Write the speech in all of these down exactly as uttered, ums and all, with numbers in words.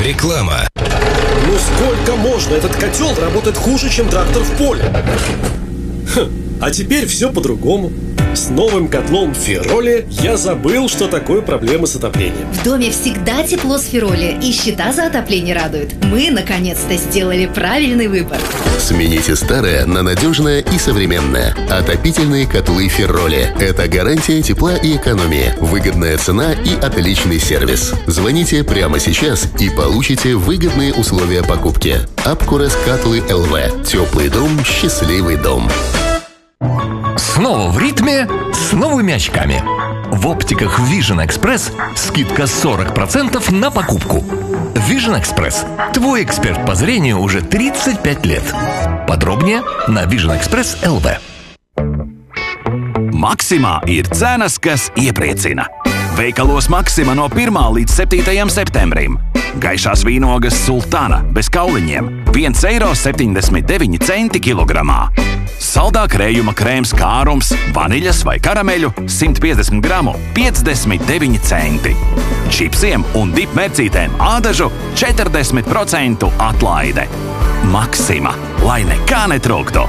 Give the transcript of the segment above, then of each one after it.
Реклама. Ну сколько можно? Этот котел работает хуже, чем трактор в поле. Хм, а теперь все по-другому. С новым котлом Фероли я забыл, что такое проблемы с отоплением. В доме всегда тепло с Фероли, и счета за отопление радуют. Мы, наконец-то, сделали правильный выбор. Смените старое на надежное и современное. Отопительные котлы Фероли. Это гарантия тепла и экономии, выгодная цена и отличный сервис. Звоните прямо сейчас и получите выгодные условия покупки. Апкурес Катлы ЛВ. Теплый дом, счастливый дом. Снова в ритме с новыми очками. В оптиках Vision Express скидка сорок процентов на покупку. Vision Express. Твой эксперт по зрению уже тридцать пять лет. Подробнее на Vision Express эл ви. Maksimā ir cenas, kas iepriecina. Veikalos Maksima no pirmā līdz septītajam septembrim. Gaišās vīnogas Sultāna bez kauliņiem – viens eiro septiņdesmit deviņi centi kilogramā. Saldā krējuma krēms kārums, vaniļas vai karameļu simt piecdesmit gramu – piecdesmit deviņi centi. Čipsiem un dipmercītēm ādažu četrdesmit procentu atlaide. Maksima, lai nekā netrūktu.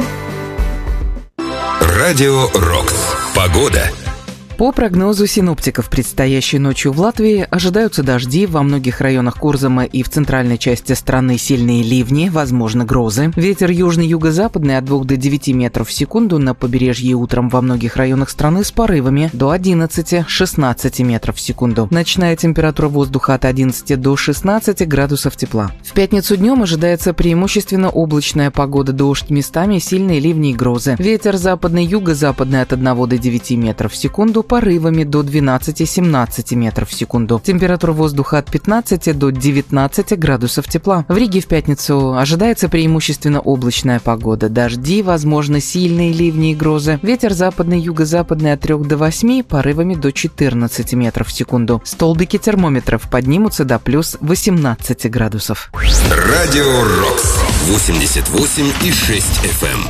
Радио Рокс. Погода. По прогнозу синоптиков, предстоящей ночью в Латвии ожидаются дожди, во многих районах Курзама и в центральной части страны сильные ливни, возможно грозы. Ветер южный юго-западный от двух до девяти метров в секунду, на побережье утром во многих районах страны с порывами до одиннадцати-шестнадцати метров в секунду. Ночная температура воздуха от одиннадцати до шестнадцати градусов тепла. В пятницу днем ожидается преимущественно облачная погода, дождь, местами сильные ливни и грозы. Ветер западный юго-западный от одного до девяти метров в секунду, порывами до двенадцати-семнадцати метров в секунду. Температура воздуха от пятнадцати до девятнадцати градусов тепла. В Риге в пятницу ожидается преимущественно облачная погода. Дожди, возможно, сильные ливни и грозы. Ветер западный, юго-западный от трёх до восьми, порывами до четырнадцати метров в секунду. Столбики термометров поднимутся до плюс восемнадцати градусов. Радио Рокс. восемьдесят восемь и шесть эф эм.